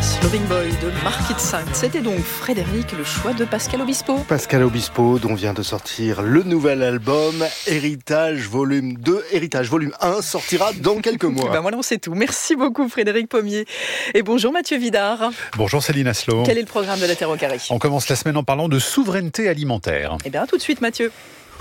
Loving Boy de Marquis de Sainte. C'était donc Frédéric, le choix de Pascal Obispo. Pascal Obispo, dont vient de sortir le nouvel album Héritage Volume 2. Héritage Volume 1 sortira dans quelques mois. Voilà, on sait tout. Merci beaucoup Frédéric Pommier. Et bonjour Mathieu Vidard. Bonjour Céline Aslo. Quel est le programme de la Terre au carré ? On commence la semaine en parlant de souveraineté alimentaire. Eh bien, tout de suite Mathieu.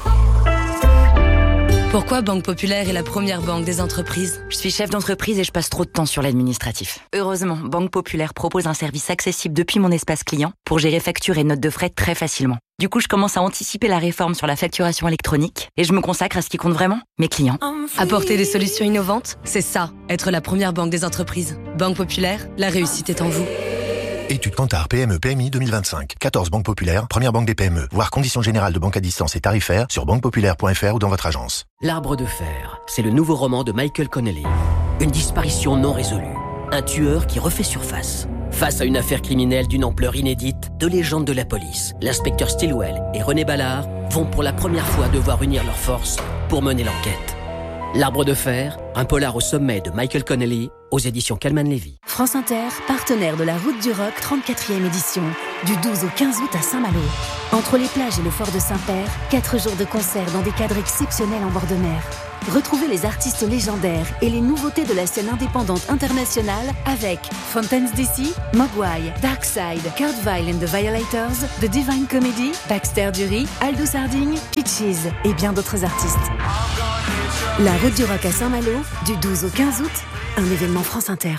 Pourquoi Banque Populaire est la première banque des entreprises ? Je suis chef d'entreprise et je passe trop de temps sur l'administratif. Heureusement, Banque Populaire propose un service accessible depuis mon espace client pour gérer factures et notes de frais très facilement. Du coup, je commence à anticiper la réforme sur la facturation électronique et je me consacre à ce qui compte vraiment, mes clients. Apporter des solutions innovantes, c'est ça, être la première banque des entreprises. Banque Populaire, la réussite est en vous. Étude Kantar PME PMI 2025. 14 banques populaires, première banque des PME. Voir conditions générales de banque à distance et tarifaires sur banquepopulaire.fr ou dans votre agence. L'Arbre de fer, c'est le nouveau roman de Michael Connelly. Une disparition non résolue. Un tueur qui refait surface. Face à une affaire criminelle d'une ampleur inédite, deux légendes de la police, l'inspecteur Stilwell et René Ballard, vont pour la première fois devoir unir leurs forces pour mener l'enquête. L'Arbre de fer, un polar au sommet de Michael Connelly, aux éditions Calman Levy. France Inter, partenaire de la Route du Rock 34e édition, du 12 au 15 août à Saint-Malo. Entre les plages et le fort de Saint-Père, 4 jours de concerts dans des cadres exceptionnels en bord de mer. Retrouvez les artistes légendaires et les nouveautés de la scène indépendante internationale avec Fountains DC, Mogwai, Darkside, Kurt Weill and the Violators, The Divine Comedy, Baxter Dury, Aldous Harding, Peaches et bien d'autres artistes. La Route du Rock à Saint-Malo, du 12 au 15 août, un événement France Inter.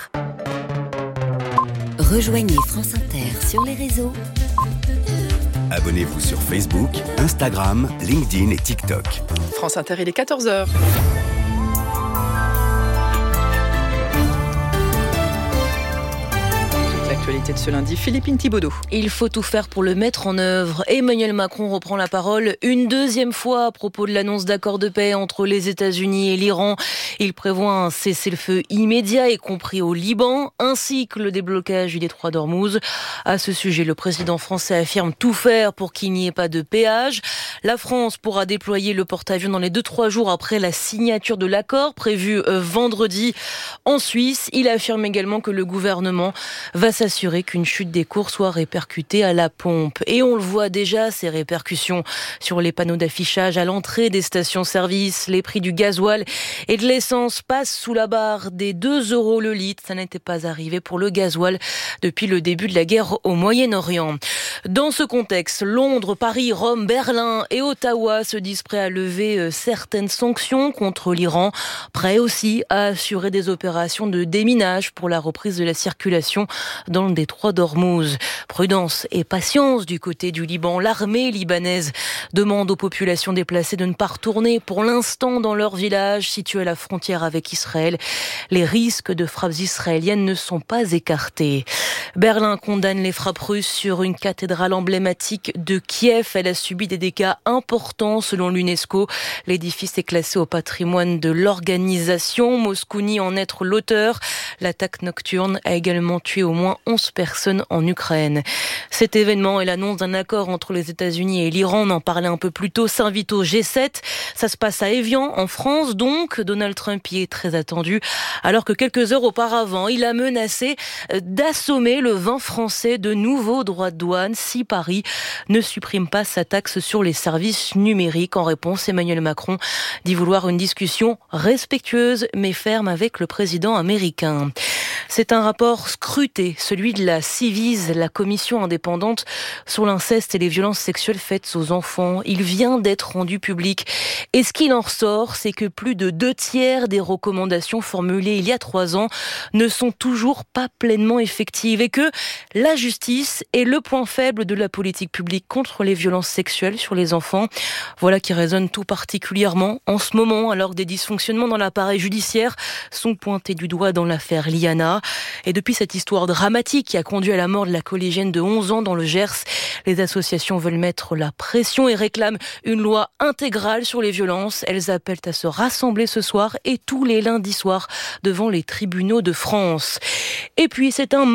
Rejoignez France Inter sur les réseaux. Abonnez-vous sur Facebook, Instagram, LinkedIn et TikTok. France Inter, il est 14h. L'actualité de ce lundi, Philippine Thibaudot. Il faut tout faire pour le mettre en œuvre. Emmanuel Macron reprend la parole une deuxième fois à propos de l'annonce d'accord de paix entre les États-Unis et l'Iran. Il prévoit un cessez-le-feu immédiat, y compris au Liban, ainsi que le déblocage du détroit d'Ormuz. À ce sujet, le président français affirme tout faire pour qu'il n'y ait pas de péage. La France pourra déployer le porte-avions dans les 2-3 jours après la signature de l'accord prévu vendredi en Suisse. Il affirme également que le gouvernement va s'assurer qu'une chute des cours soit répercutée à la pompe. Et on le voit déjà, ces répercussions sur les panneaux d'affichage à l'entrée des stations-service. Les prix du gasoil et de l'essence passent sous la barre des 2 € le litre. Ça n'était pas arrivé pour le gasoil depuis le début de la guerre au Moyen-Orient. Dans ce contexte, Londres, Paris, Rome, Berlin et Ottawa se disent prêts à lever certaines sanctions contre l'Iran, prêts aussi à assurer des opérations de déminage pour la reprise de la circulation dans le détroit d'Ormuz. Prudence et patience du côté du Liban. L'armée libanaise demande aux populations déplacées de ne pas retourner pour l'instant dans leur village situé à la frontière avec Israël. Les risques de frappes israéliennes ne sont pas écartés. Berlin condamne les frappes russes sur une cathédrale emblématique de Kiev. Elle a subi des dégâts importants selon l'UNESCO. L'édifice est classé au patrimoine de l'organisation. Moscou nie en être l'auteur. L'attaque nocturne a également tué au moins 11 personnes en Ukraine. Cet événement et l'annonce d'un accord entre les États-Unis et l'Iran, on en parlait un peu plus tôt, s'invite au G7. Ça se passe à Évian, en France donc. Donald Trump y est très attendu, alors que quelques heures auparavant, il a menacé d'assommer le vin français de nouveaux droits de douane si Paris ne supprime pas sa taxe sur les services numériques. En réponse, Emmanuel Macron dit vouloir une discussion respectueuse mais ferme avec le président américain. C'est un rapport scruté, celui de la Ciivise, la commission indépendante sur l'inceste et les violences sexuelles faites aux enfants. Il vient d'être rendu public. Et ce qu'il en ressort, c'est que plus de 2/3 des recommandations formulées il y a 3 ans ne sont toujours pas pleinement effectives et que la justice est le point faible de la politique publique contre les violences sexuelles sur les enfants. Voilà qui résonne tout particulièrement en ce moment, alors que des dysfonctionnements dans l'appareil judiciaire sont pointés du doigt dans l'affaire Liana. Et depuis cette histoire dramatique qui a conduit à la mort de la collégienne de 11 ans dans le Gers, les associations veulent mettre la pression et réclament une loi intégrale sur les violences. Elles appellent à se rassembler ce soir et tous les lundis soirs devant les tribunaux de France. Et puis c'est un mastodonte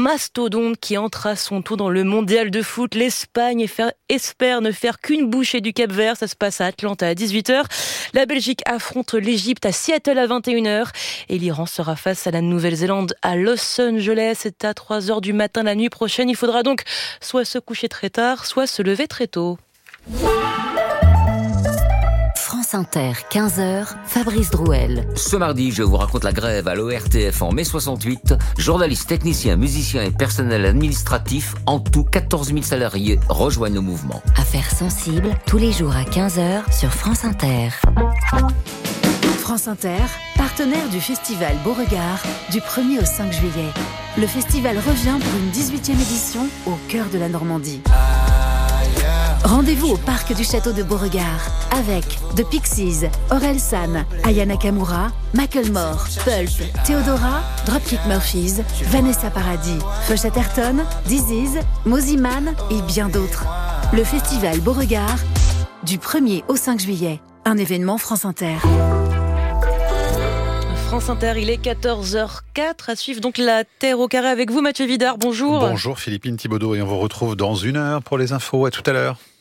mastodonte qui entre à son tour dans le mondial de foot. L'Espagne espère ne faire qu'une bouchée du Cap-Vert. Ça se passe à Atlanta à 18h. La Belgique affronte l'Égypte à Seattle à 21h. Et l'Iran sera face à la Nouvelle-Zélande à Los Angeles. C'est à 3h du matin la nuit prochaine. Il faudra donc soit se coucher très tard, soit se lever très tôt. France Inter, 15h, Fabrice Drouel. Ce mardi, je vous raconte la grève à l'ORTF en mai 68. Journalistes, techniciens, musiciens et personnel administratif, en tout 14 000 salariés, rejoignent le mouvement. Affaires sensibles, tous les jours à 15h sur France Inter. France Inter, partenaire du festival Beauregard, du 1er au 5 juillet. Le festival revient pour une 18e édition au cœur de la Normandie. Rendez-vous au parc du château de Beauregard avec The Pixies, Orelsan, Aya Nakamura, Macklemore, Pulp, Theodora, Dropkick Murphys, Vanessa Paradis, Fush Atherton, Disease, Moziman et bien d'autres. Le festival Beauregard du 1er au 5 juillet. Un événement France Inter. France Inter, il est 14h04. À suivre donc la Terre au carré avec vous, Mathieu Vidard. Bonjour. Bonjour Philippine Thibaudot et on vous retrouve dans 1 heure pour les infos. À tout à l'heure.